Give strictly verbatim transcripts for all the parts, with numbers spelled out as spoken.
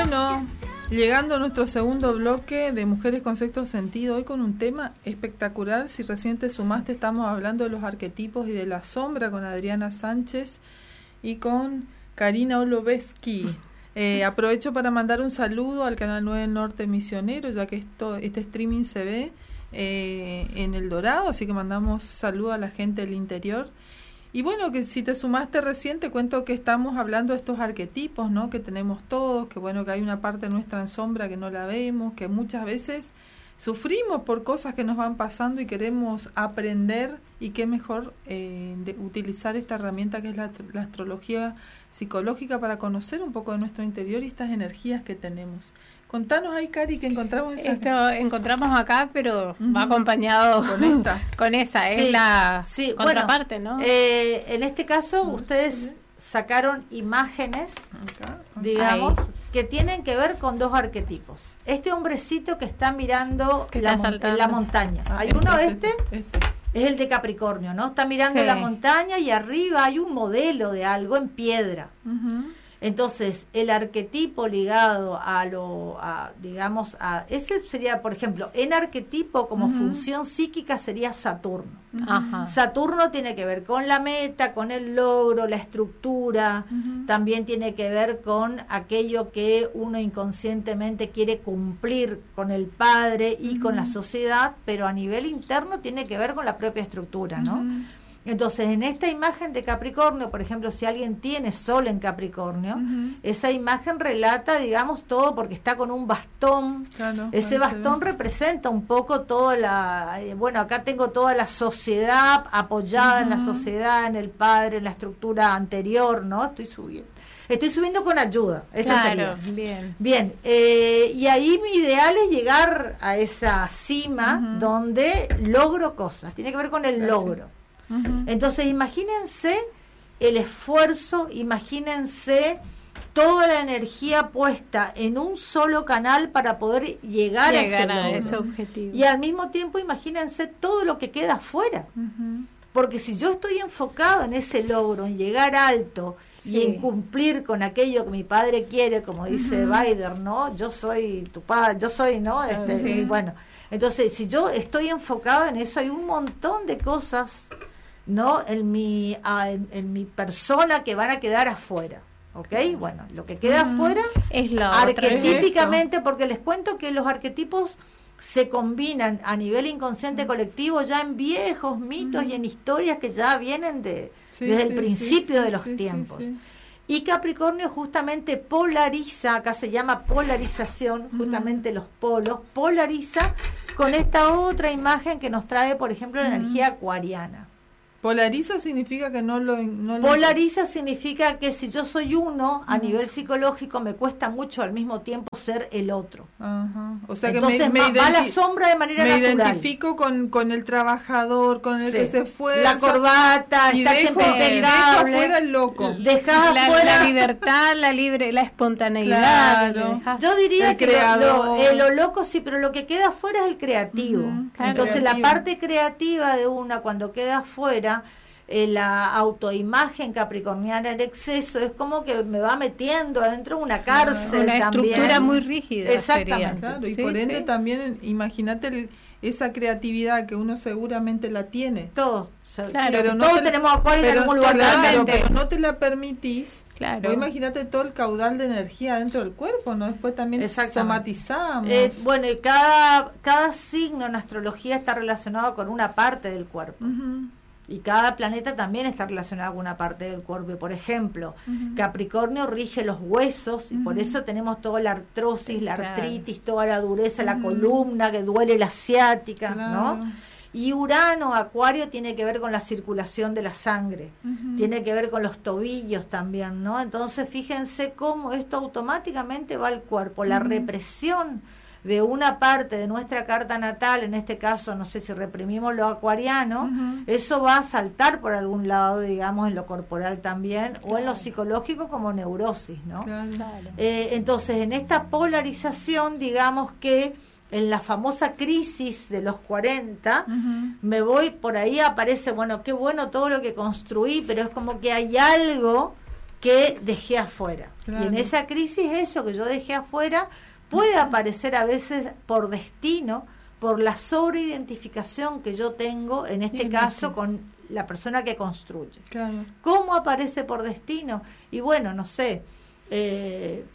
Bueno, llegando a nuestro segundo bloque de Mujeres con Sexto Sentido, hoy con un tema espectacular. Si recién te sumaste, estamos hablando de los arquetipos y de la sombra con Adriana Sánchez y con Karina Oloveski. Eh, aprovecho para mandar un saludo al Canal nueve Norte Misionero, ya que esto, este streaming se ve eh, en El Dorado, así que mandamos saludo a la gente del interior. Y bueno, que si te sumaste recién, te cuento que estamos hablando de estos arquetipos, ¿no? Que tenemos todos, que bueno, que hay una parte nuestra en sombra que no la vemos, que muchas veces sufrimos por cosas que nos van pasando y queremos aprender, y qué mejor eh, de utilizar esta herramienta que es la, la astrología psicológica para conocer un poco de nuestro interior y estas energías que tenemos. Contanos ahí, Cari, que encontramos esa. Esto encontramos acá, pero uh-huh. va acompañado con esta. Con esa, sí, es la sí, contraparte, bueno, ¿no? Eh, en este caso, uh-huh. ustedes sacaron imágenes, okay. digamos, ahí, que tienen que ver con dos arquetipos. Este hombrecito que está mirando la, mon- la montaña. Ah, ¿Hay este, uno este? este? este. Es el de Capricornio, ¿no? Está mirando sí. la montaña y arriba hay un modelo de algo en piedra. Uh-huh. Entonces, el arquetipo ligado a lo, a, digamos, a ese sería, por ejemplo, en arquetipo como uh-huh. función psíquica sería Saturno. Uh-huh. Saturno tiene que ver con la meta, con el logro, la estructura, uh-huh. también tiene que ver con aquello que uno inconscientemente quiere cumplir con el padre y uh-huh. con la sociedad, pero a nivel interno tiene que ver con la propia estructura, ¿no? Uh-huh. Entonces, en esta imagen de Capricornio, por ejemplo, si alguien tiene Sol en Capricornio, uh-huh. esa imagen relata, digamos, todo porque está con un bastón. Claro, ese bastón representa un poco toda la... Eh, bueno, acá tengo toda la sociedad apoyada uh-huh. en la sociedad, en el padre, en la estructura anterior, ¿no? Estoy subiendo. Estoy subiendo con ayuda, esa claro, sería. Bien, bien eh, y ahí mi ideal es llegar a esa cima uh-huh. donde logro cosas. Tiene que ver con el Gracias. logro. Uh-huh. Entonces imagínense el esfuerzo, imagínense toda la energía puesta en un solo canal para poder llegar, llegar a, ese, a logro. ese objetivo. Y al mismo tiempo imagínense todo lo que queda afuera. Uh-huh. Porque si yo estoy enfocado en ese logro, en llegar alto sí. y en cumplir con aquello que mi padre quiere, como dice uh-huh. Baider, ¿no? Yo soy tu padre, yo soy, ¿no? Este, sí. y bueno, entonces si yo estoy enfocado en eso, hay un montón de cosas, ¿no? En mi, en, en mi persona que van a quedar afuera, ¿ok? Bueno, lo que queda uh-huh. afuera, es lo arquetípicamente, porque les cuento que los arquetipos se combinan a nivel inconsciente uh-huh. colectivo ya en viejos mitos uh-huh. y en historias que ya vienen de sí, desde sí, el principio sí, de los sí, tiempos. Sí, sí. Y Capricornio justamente polariza, acá se llama polarización, uh-huh. justamente los polos, polariza con esta otra imagen que nos trae, por ejemplo, la uh-huh. energía acuariana. Polariza significa que no lo... No Polariza lo... significa que si yo soy uno, a uh-huh. nivel psicológico, me cuesta mucho al mismo tiempo ser el otro. Uh-huh. O sea que entonces me, va, me va la sombra de manera me natural. Me identifico con, con el trabajador, con el sí. que se fue. La corbata, y está dejo, siempre impecable. Dejo afuera el loco. Dejás la, afuera... la libertad, la libre, la espontaneidad. Claro. Yo diría que lo, lo, eh, lo loco sí, pero lo que queda afuera es el creativo. Uh-huh. Claro. Entonces creativo. La parte creativa de una cuando queda afuera... Eh, la autoimagen capricorniana en exceso es como que me va metiendo adentro de una cárcel una también. Estructura muy rígida. Exactamente. Claro, y sí, por ende sí. también, imagínate esa creatividad que uno seguramente la tiene. Todos. Claro, pero no todos te, tenemos acuario en algún lugar. Claro, pero no te la permitís. Claro. Imagínate todo el caudal de energía dentro del cuerpo, ¿no? Después también somatizamos. Eh, bueno, y cada, cada signo en astrología está relacionado con una parte del cuerpo. Uh-huh. Y cada planeta también está relacionado con una parte del cuerpo. Por ejemplo, uh-huh. Capricornio rige los huesos y uh-huh. por eso tenemos toda la artrosis, la claro. artritis, toda la dureza, uh-huh. la columna que duele, la ciática, claro. ¿no? Y Urano, Acuario, tiene que ver con la circulación de la sangre, uh-huh. tiene que ver con los tobillos también, ¿no? Entonces, fíjense cómo esto automáticamente va al cuerpo. La uh-huh. represión de una parte de nuestra carta natal, en este caso, no sé si reprimimos lo acuariano, uh-huh. eso va a saltar por algún lado, digamos, en lo corporal también, claro. o en lo psicológico como neurosis, ¿no? Claro. Eh, entonces, en esta polarización, digamos que en la famosa crisis de los cuarenta, uh-huh. me voy, por ahí aparece, bueno, qué bueno todo lo que construí, pero es como que hay algo que dejé afuera. Claro. Y en esa crisis eso que yo dejé afuera puede aparecer a veces por destino, por la sobreidentificación que yo tengo, en este sí, caso, sí. con la persona que construye. Claro. ¿Cómo aparece por destino? Y bueno, no sé, eh,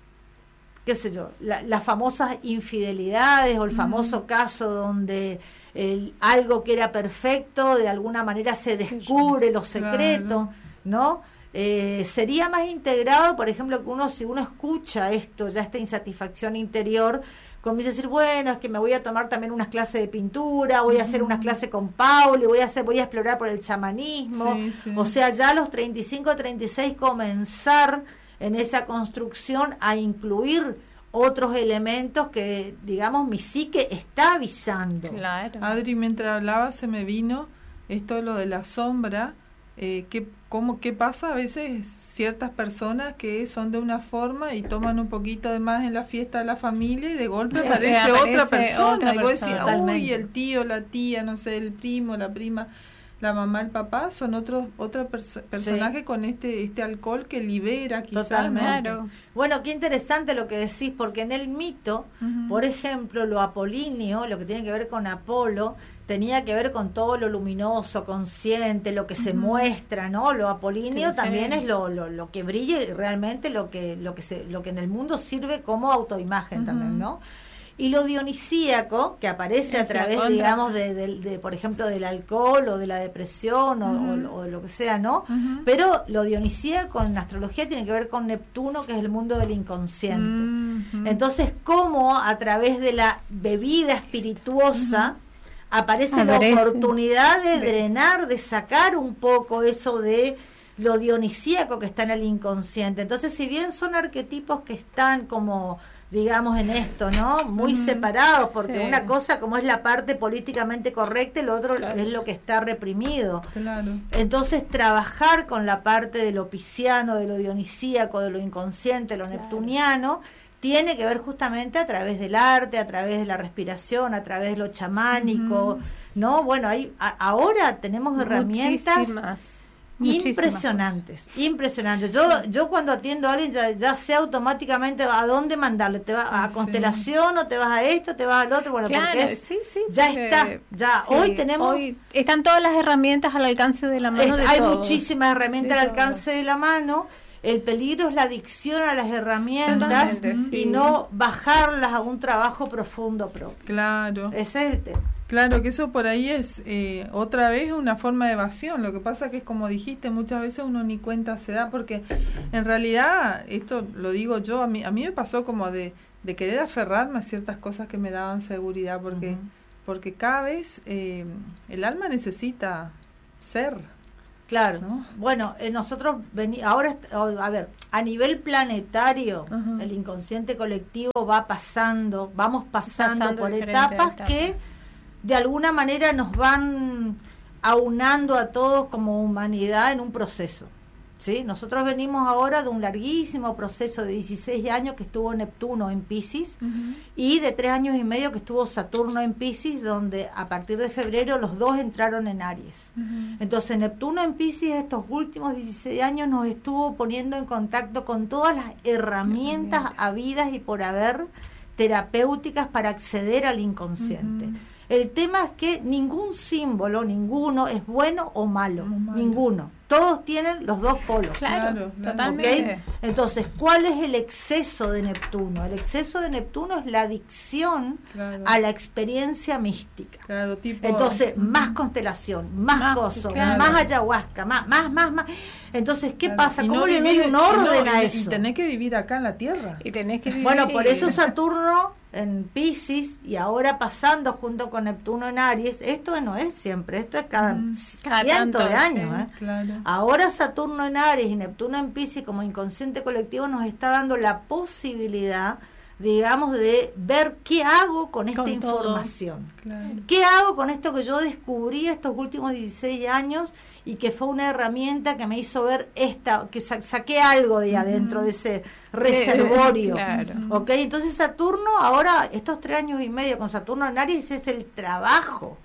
qué sé yo, la, las famosas infidelidades o el famoso mm. caso donde el, algo que era perfecto de alguna manera se descubre sí, los secretos, claro. ¿no? Eh, sería más integrado, por ejemplo, que uno, si uno escucha esto, ya esta insatisfacción interior, comienza a decir, bueno, es que me voy a tomar también unas clases de pintura, voy a hacer unas clases con Pauli, voy a hacer, voy a explorar por el chamanismo, sí, sí. o sea, ya a los treinta y cinco, treinta y seis comenzar en esa construcción a incluir otros elementos que, digamos, mi psique está avisando. Claro. Adri, mientras hablaba se me vino esto lo de la sombra, eh, ¿qué, cómo, ¿qué pasa a veces ciertas personas que son de una forma y toman un poquito de más en la fiesta de la familia y de golpe aparece, aparece otra persona otra y vos decís, uy, el tío, la tía, no sé, el primo, la prima, la mamá, el papá son otros otro perso- personaje sí. con este este alcohol que libera quizás. Totalmente. ¿No? Bueno, qué interesante lo que decís, porque en el mito, uh-huh. por ejemplo, lo apolíneo, lo que tiene que ver con Apolo, tenía que ver con todo lo luminoso, consciente, lo que uh-huh. se muestra, ¿no? Lo apolíneo sí, también sí. es lo, lo lo que brilla y realmente lo que lo que se lo que en el mundo sirve como autoimagen uh-huh. también, ¿no? Y lo dionisíaco, que aparece es a través, contra. digamos, de, de, de, por ejemplo, del alcohol o de la depresión uh-huh. o, o, o lo que sea, ¿no? Uh-huh. Pero lo dionisíaco en astrología tiene que ver con Neptuno, que es el mundo del inconsciente. Uh-huh. Entonces, cómo a través de la bebida espirituosa uh-huh. aparece, aparece la oportunidad de drenar, de sacar un poco eso de lo dionisíaco que está en el inconsciente. Entonces, si bien son arquetipos que están como, digamos, en esto, ¿no? Muy uh-huh. separados, porque sí. una cosa como es la parte políticamente correcta, el otro claro. es lo que está reprimido. Claro. Entonces, trabajar con la parte de lo pisciano, de lo dionisíaco, de lo inconsciente, lo claro. neptuniano, tiene que ver justamente a través del arte, a través de la respiración, a través de lo chamánico, uh-huh. ¿no? Bueno, hay, a, ahora tenemos herramientas Muchísimas. impresionantes, cosas. impresionantes. Yo yo cuando atiendo a alguien ya, ya sé automáticamente a dónde mandarle, te vas a sí. Constelación o te vas a esto, te vas al otro, bueno, claro, porque es, sí, sí, ya porque, está, ya sí, hoy tenemos hoy están todas las herramientas al alcance de la mano es, de hay todos. muchísimas herramientas de al alcance todo. de la mano. El peligro es la adicción a las herramientas sí. y no bajarlas a un trabajo profundo propio. Claro. Ese es el tema. Claro, que eso por ahí es eh, otra vez una forma de evasión. Lo que pasa que es como dijiste, muchas veces uno ni cuenta se da, porque en realidad, esto lo digo yo, a mí, a mí me pasó como de, de querer aferrarme a ciertas cosas que me daban seguridad, porque, uh-huh. porque cada vez eh, el alma necesita ser. Claro, ¿no? Bueno, eh, nosotros veni- ahora, a ver, a nivel planetario, uh-huh. el inconsciente colectivo va pasando, vamos pasando, pasando por etapas, etapas que de alguna manera nos van aunando a todos como humanidad en un proceso, ¿sí? Nosotros venimos ahora de un larguísimo proceso de dieciséis años que estuvo Neptuno en Piscis uh-huh. y de tres años y medio que estuvo Saturno en Piscis, donde a partir de febrero los dos entraron en Aries. Uh-huh. Entonces Neptuno en Piscis estos últimos dieciséis años nos estuvo poniendo en contacto con todas las herramientas, herramientas. habidas y por haber terapéuticas para acceder al inconsciente. Uh-huh. El tema es que ningún símbolo, ninguno es bueno o malo, malo. ninguno. Todos tienen los dos polos. Claro, claro. Totalmente. ¿Okay? Entonces, ¿cuál es el exceso de Neptuno? El exceso de Neptuno es la adicción claro. a la experiencia mística. Claro, tipo, Entonces, uh-huh. más constelación, más, más coso, claro. más ayahuasca, más, más, más, más. Entonces, ¿qué claro. pasa? ¿Cómo no le doy un orden no, a y, eso? Y tenés que vivir acá en la Tierra. Y tenés que vivir bueno, por eso Saturno en Piscis y ahora pasando junto con Neptuno en Aries, esto no es siempre, esto es cada, mm, cada cientos de años. Sí, ¿eh? Claro. Ahora Saturno en Aries y Neptuno en Piscis como inconsciente colectivo nos está dando la posibilidad, digamos, de ver qué hago con esta con información. Claro. ¿Qué hago con esto que yo descubrí estos últimos dieciséis años y que fue una herramienta que me hizo ver esta, que sa- saqué algo de adentro uh-huh. de ese reservorio? Claro. ¿Okay? Entonces Saturno, ahora estos tres años y medio con Saturno en Aries es el trabajo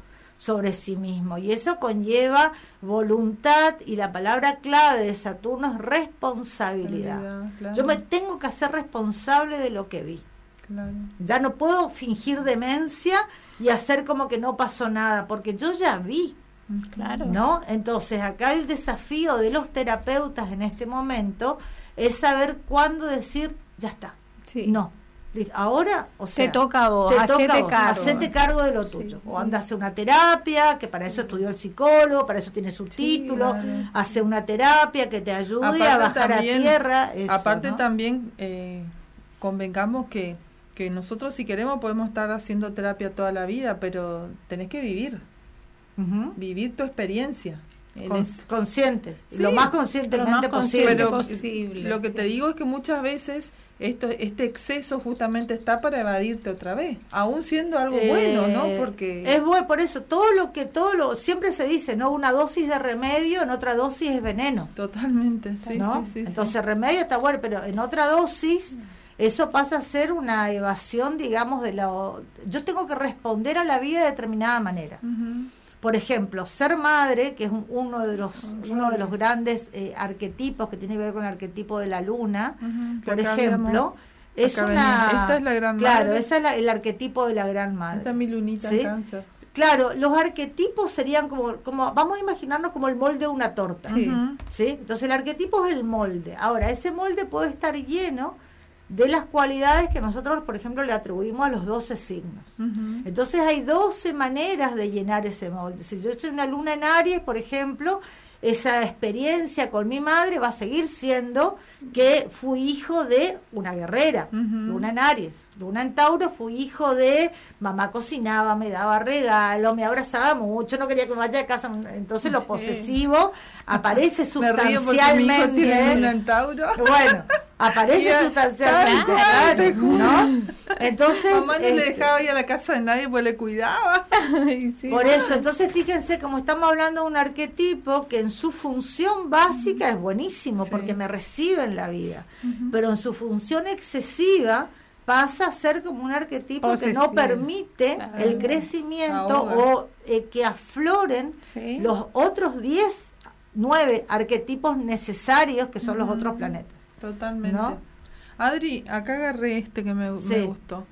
sobre sí mismo, y eso conlleva voluntad, y la palabra clave de Saturno es responsabilidad. Claro. Yo me tengo que hacer responsable de lo que vi. Claro. Ya no puedo fingir demencia y hacer como que no pasó nada, porque yo ya vi. Claro. ¿No? Entonces, acá el desafío de los terapeutas en este momento es saber cuándo decir, ya está. Sí. No. Ahora, o sea, te toca a vos, te hacete toca a vos, cargo. hacete cargo de lo tuyo. Sí, o anda a hacer una terapia, que para eso estudió el psicólogo, para eso tiene su sí, título, claro, hace una terapia que te ayude aparte a bajar también, a tierra. Eso, aparte ¿no? también, eh, convengamos que, que nosotros si queremos podemos estar haciendo terapia toda la vida, pero tenés que vivir, uh-huh. vivir tu experiencia. Con, consciente, sí, lo más conscientemente lo más posible. Pero posible, lo que sí. te digo es que muchas veces esto este exceso justamente está para evadirte otra vez, aún siendo algo eh, bueno, ¿no? Porque es bueno, por eso todo lo que todo lo siempre se dice, ¿no? Una dosis de remedio, en otra dosis es veneno. Totalmente, sí, ¿no? sí, sí. Entonces, sí. remedio está bueno, pero en otra dosis eso pasa a ser una evasión, digamos, de lo yo tengo que responder a la vida de determinada manera. Uh-huh. Por ejemplo, ser madre, que es un, uno de los uno de los grandes eh, arquetipos que tiene que ver con el arquetipo de la luna, uh-huh, por ejemplo, es una venía. Esta es la gran claro, madre. ese es la, el arquetipo de la gran madre. Esta es mi lunita ¿sí? en Cáncer. Claro, los arquetipos serían como como vamos a imaginarnos como el molde de una torta, sí. Uh-huh. ¿sí? Entonces el arquetipo es el molde. Ahora, ese molde puede estar lleno de las cualidades que nosotros, por ejemplo, le atribuimos a los doce signos. Uh-huh. Entonces hay doce maneras de llenar ese molde. Si yo soy una luna en Aries, por ejemplo, esa experiencia con mi madre va a seguir siendo que fui hijo de una guerrera, uh-huh. luna en Aries. Luna en Tauro, fui hijo de mamá cocinaba, me daba regalo, me abrazaba mucho, no quería que me vaya de casa. Entonces lo posesivo aparece sustancialmente. Me río porque mi hijo tiene luna en Tauro. Bueno, aparece ya, sustancialmente, claro, ¿no? Entonces mamá no este, le dejaba ir a la casa de nadie pues le cuidaba. Sí, por eso, entonces fíjense, como estamos hablando de un arquetipo que en su función básica uh-huh. es buenísimo, sí. porque me recibe en la vida, uh-huh. pero en su función excesiva pasa a ser como un arquetipo Posesivo. que no permite claro. el crecimiento Ahoga. o eh, que afloren sí. los otros diez, nueve arquetipos necesarios que son uh-huh. los otros planetas. Totalmente. ¿No? Adri, acá agarré este que me, sí. me gustó.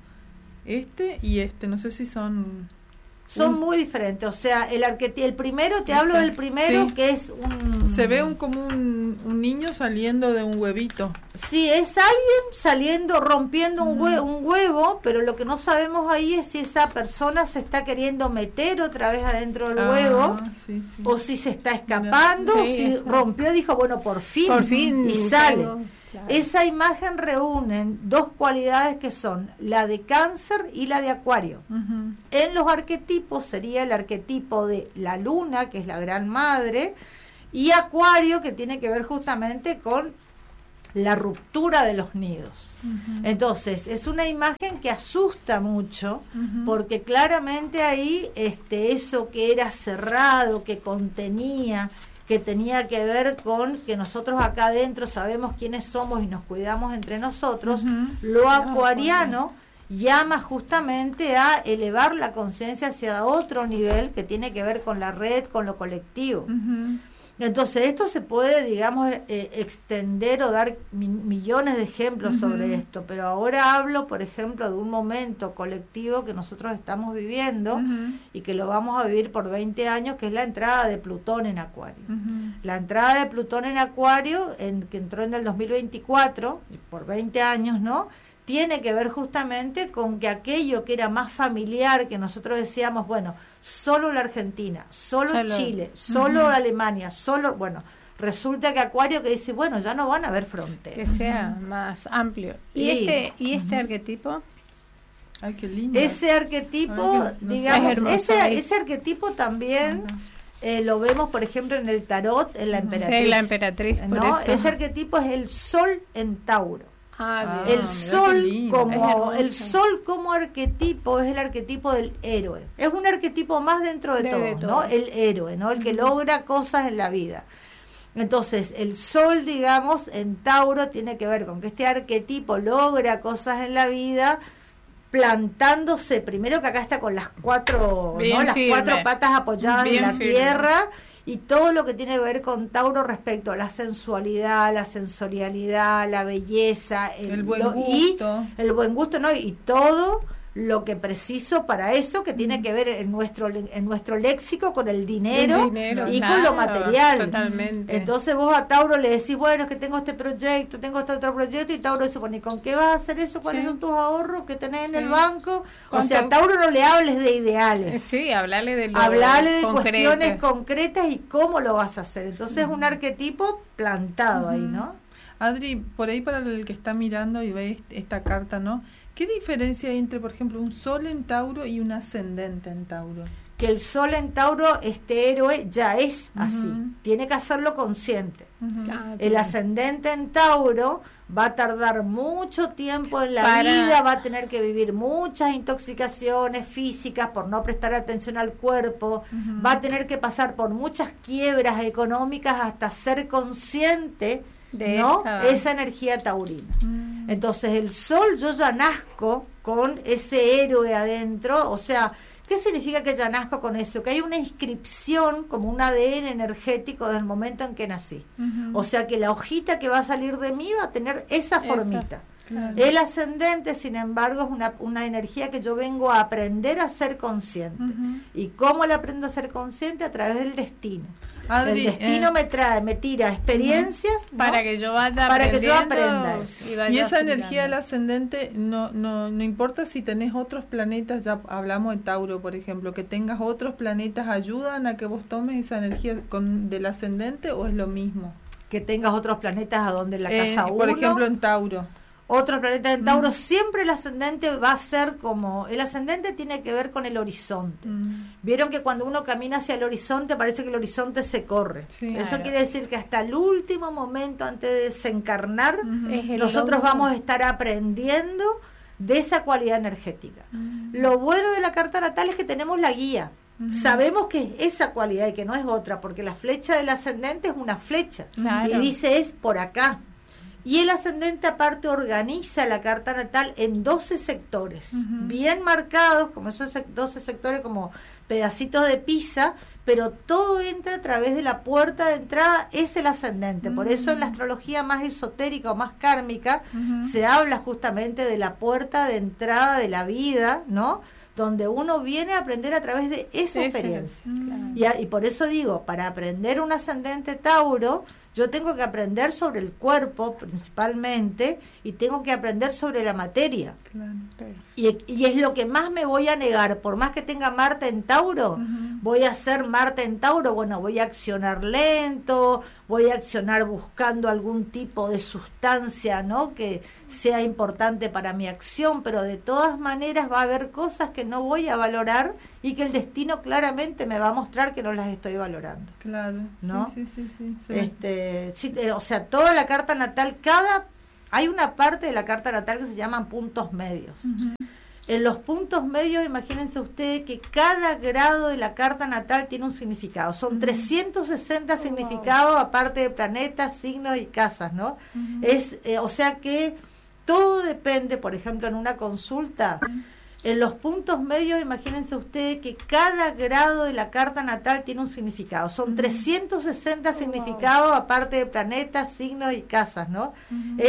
Este y este, no sé si son... Son un... muy diferentes, o sea, el arquetipo, el primero, te este. hablo del primero sí. que es un... Se ve un, como un, un niño saliendo de un huevito. Sí, es alguien saliendo, rompiendo un, hue- un huevo, pero lo que no sabemos ahí es si esa persona se está queriendo meter otra vez adentro del ah, huevo, sí, sí. o si se está escapando, sí, o si eso. rompió y dijo, bueno, por fin, por fin y sale. Claro. Esa imagen reúne dos cualidades que son la de Cáncer y la de Acuario. Uh-huh. En los arquetipos sería el arquetipo de la luna, que es la gran madre, y Acuario, que tiene que ver justamente con la ruptura de los nidos. Uh-huh. Entonces, es una imagen que asusta mucho, uh-huh. porque claramente ahí este, eso que era cerrado, que contenía, que tenía que ver con que nosotros acá adentro sabemos quiénes somos y nos cuidamos entre nosotros, uh-huh. lo acuariano llama justamente a elevar la conciencia hacia otro nivel que tiene que ver con la red, con lo colectivo. Uh-huh. Entonces esto se puede, digamos, eh, extender o dar mi- millones de ejemplos uh-huh. sobre esto, pero ahora hablo, por ejemplo, de un momento colectivo que nosotros estamos viviendo uh-huh. y que lo vamos a vivir por veinte años, que es la entrada de Plutón en Acuario. Uh-huh. La entrada de Plutón en Acuario, en, que entró en el dos mil veinticuatro, por veinte años, ¿no?, tiene que ver justamente con que aquello que era más familiar, que nosotros decíamos, bueno, solo la Argentina, solo, solo. Chile, solo uh-huh. Alemania, solo, bueno, resulta que Acuario que dice, bueno, ya no van a haber fronteras. Que sea uh-huh. más amplio. ¿Y, y este y este uh-huh. arquetipo? Ay, qué lindo. Ese arquetipo, Ay, no digamos, hermoso, ese, ese arquetipo también... Uh-huh. Eh, lo vemos, por ejemplo, en el tarot, en la emperatriz. Sí, la emperatriz, por ¿no? eso. Ese arquetipo es el sol en Tauro. Ah, el ah, sol como el sol como arquetipo es el arquetipo del héroe. Es un arquetipo más dentro de, de, todo, de todo, ¿no? El héroe, ¿no? El que uh-huh. logra cosas en la vida. Entonces, el sol, digamos, en Tauro tiene que ver con que este arquetipo logra cosas en la vida plantándose, primero que acá está con las cuatro, ¿no? las cuatro patas apoyadas Bien en la firme. tierra, y todo lo que tiene que ver con Tauro respecto a la sensualidad, la sensorialidad, la belleza, el, el buen lo, gusto, y el buen gusto, ¿no? Y todo lo que preciso para eso, que tiene que ver en nuestro en nuestro léxico con el dinero, el dinero y claro, con lo material. Totalmente. Entonces vos a Tauro le decís, bueno, es que tengo este proyecto, tengo este otro proyecto, y Tauro se pone, ¿con qué vas a hacer eso? ¿Cuáles sí. son tus ahorros que tenés en sí. el banco? O sea, a Tauro no le hables de ideales. Sí, hablarle de lo Hablarle de concreto. cuestiones concretas y cómo lo vas a hacer. Entonces es uh-huh. un arquetipo plantado uh-huh. ahí, ¿no? Adri, por ahí para el que está mirando y ve esta carta, ¿no? ¿Qué diferencia hay entre, por ejemplo, un sol en Tauro y un ascendente en Tauro? Que el sol en Tauro, este héroe, ya es uh-huh. así. Tiene que hacerlo consciente. Uh-huh. Ah, el ascendente en Tauro va a tardar mucho tiempo en la Para... vida, va a tener que vivir muchas intoxicaciones físicas por no prestar atención al cuerpo, uh-huh. va a tener que pasar por muchas quiebras económicas hasta ser consciente de ¿no? esta. esa energía taurina. Uh-huh. Entonces el sol, yo ya nazco con ese héroe adentro, o sea, ¿qué significa que ya nazco con eso? Que hay una inscripción, como un A D N energético del momento en que nací. Uh-huh. O sea que la hojita que va a salir de mí va a tener esa formita. Claro. El ascendente, sin embargo, es una, una energía que yo vengo a aprender a ser consciente. Uh-huh. ¿Y cómo le aprendo a ser consciente? A través del destino. Adri, el destino eh, me trae, me tira experiencias uh-huh. ¿no? para que yo vaya para que yo aprenda eso. Y, y esa energía del ascendente no, no, no importa si tenés otros planetas, ya hablamos de Tauro, por ejemplo, que tengas otros planetas, ¿ayudan a que vos tomes esa energía con, del ascendente o es lo mismo? Que tengas otros planetas a donde en la eh, casa uno. Por ejemplo, en Tauro. Otros planetas en Tauro, mm. siempre el ascendente va a ser como, el ascendente tiene que ver con el horizonte. Mm. Vieron que cuando uno camina hacia el horizonte parece que el horizonte se corre. Sí, Eso claro. quiere decir que hasta el último momento antes de desencarnar, uh-huh. nosotros vamos a estar aprendiendo de esa cualidad energética. Uh-huh. Lo bueno de la carta natal es que tenemos la guía. Uh-huh. Sabemos que es esa cualidad y que no es otra, porque la flecha del ascendente es una flecha. Claro. Y dice es por acá. Y el ascendente aparte organiza la carta natal en doce sectores, uh-huh. bien marcados, como esos doce sectores como pedacitos de pizza, pero todo entra a través de la puerta de entrada, es el ascendente. Uh-huh. Por eso en la astrología más esotérica o más kármica uh-huh. se habla justamente de la puerta de entrada de la vida, ¿no? Donde uno viene a aprender a través de esa sí, experiencia. Sí, claro. y, a, y por eso digo, para aprender un ascendente Tauro, yo tengo que aprender sobre el cuerpo principalmente y tengo que aprender sobre la materia. Claro. Y, y es lo que más me voy a negar, por más que tenga Marte en Tauro, uh-huh. voy a hacer Marte en Tauro, bueno, voy a accionar lento, voy a accionar buscando algún tipo de sustancia, ¿no? Que sea importante para mi acción, pero de todas maneras va a haber cosas que no voy a valorar y que el destino claramente me va a mostrar que no las estoy valorando. Claro, ¿no? sí, sí, sí. sí. Este, sí eh, o sea, toda la carta natal, cada hay una parte de la carta natal que se llaman puntos medios. Uh-huh. En los puntos medios, imagínense ustedes que cada grado de la carta natal tiene un significado. Son uh-huh. trescientos sesenta oh, significados, wow. aparte de planetas, signos y casas, ¿no? Uh-huh. Es, eh, o sea que todo depende, por ejemplo, en una consulta, uh-huh. en los puntos medios, imagínense ustedes que cada grado de la carta natal tiene un significado. Son uh-huh. trescientos sesenta oh, significados, wow. aparte de planetas, signos y casas, ¿no? Uh-huh.